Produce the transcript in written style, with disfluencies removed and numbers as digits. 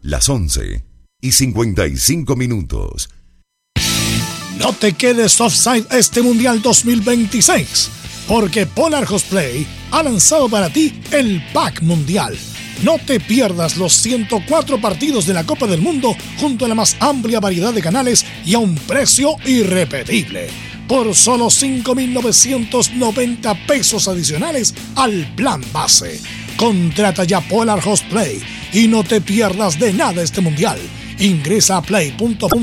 las 11:55. No te quedes offside este Mundial 2026, porque Polar Host Play ha lanzado para ti el Pack Mundial. No te pierdas los 104 partidos de la Copa del Mundo junto a la más amplia variedad de canales y a un precio irrepetible. Por solo 5,990 pesos adicionales al plan base. Contrata ya Polar Host Play y no te pierdas de nada este Mundial. Ingresa a play.com